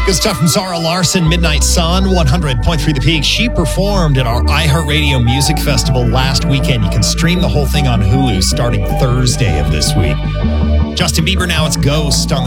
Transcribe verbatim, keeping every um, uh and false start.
Good stuff from Zara Larson, Midnight Sun, one hundred point three The Peak. She performed at our iHeartRadio Music Festival last weekend. You can stream the whole thing on Hulu starting Thursday of this week. Justin Bieber now, it's Ghost on the